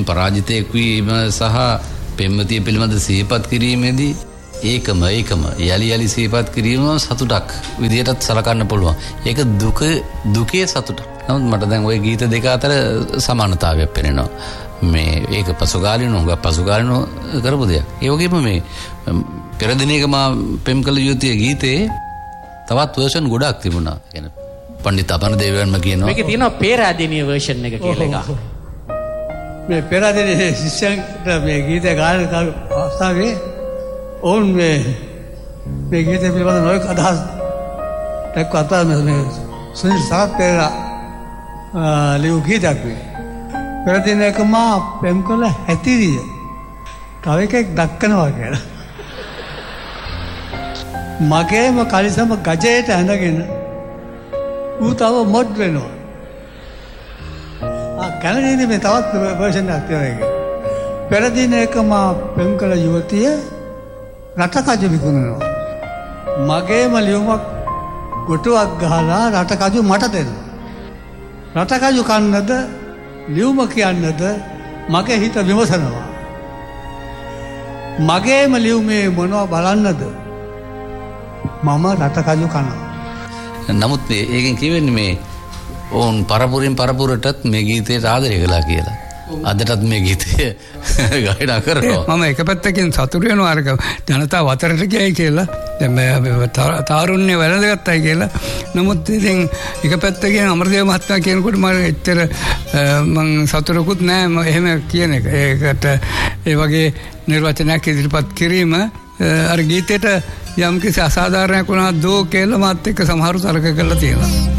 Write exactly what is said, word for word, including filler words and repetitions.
යුද්ධයෙන් පරාජිතයෙක් වීම සහ පෙම්වතිය පිළිබඳ සිහිපත් කිරීමේදී ඒකම ඒකම යලි යලි සිහිපත් කිරීම සතුටක් විදියටත් සලකන්න පුළුවන්. ඒක දුක දුකේ සතුටක්. නමුත් මට දැන් ওই ගීත දෙක අතර සමානතාවයක් පෙනෙනවා. මේ ඒක පසුගාලිනු හුඟක් පසුගාලිනු කරපු දෙයක්. ඒ වගේම මේ පෙර දිනයක මා පෙම් කළ යුතුය ගීතේ තවත් වර්ෂන් ගොඩක් තිබුණා. يعني පණ්ඩිත අපන දේවයන්ම කියනවා. මේකේ තියෙනවා පේරාදෙනිය වර්ෂන් එක කියලා එකක්. මේ පේරාදෙනිය ශිෂ්‍යයන්ට මේ ගීතය ගායන කර අවස්ථාවේ ඕන් මේ මේ ගීතය පිළිබඳ නොයෙක් අදහස් එක්ක අතර මේ සුනිල් සරත් පෙරේරා ලියු ගීතයක් වේ. පෙර දිනක මා පෙම් කළ හැතිරිය තව එකෙක් දක්කනවා කියලා. මගේම කලිසම ගජයට ඇඳගෙන ඌ තව මොඩ් වෙනවා. ආ කැලණියේ මේ තවත් වර්ෂන් එකක් තියෙනවා. පෙර දිනක මා පෙම් කළ යුවතිය රටකජු විකුණනවා. මගේම ලියුමක් කොටුවක් ගහලා රටකජු මට දෙනවා. රටකජු කන්නද ලියුම කියන්නද මගේ හිත විමසනවා. මගේම ලියුමේ මොනවා බලන්නද මම රටකජු කනවා. නමුත් ඒකෙන් කියවෙන්නේ මේ ඕන් පරපුරින් පරපුරටත් මේ ගීතයට ආදරය කළා කියලා. අදටත් මේ ගීතය ගායනා කරනවා. මම එක පැත්තකින් සතුටු වෙනවා අර ජනතාව අතරට ගියයි කියලා. දැන් තාරුණ්‍ය වැළඳගත්තයි කියලා. නමුත් ඉතින් එක පැත්තකින් අමරදේව මහත්මයා කියනකොට මම එච්චර මම සතුටුකුත් නෑ එහෙම කියන එක. ඒකට ඒ වගේ නිර්වචනයක් ඉදිරිපත් කිරීම අර ගීතේට යම් කිසි අසාධාරණයක් වුණා දෝ කියලා මාත් එක්ක සමහරු තරක කරලා තියෙනවා.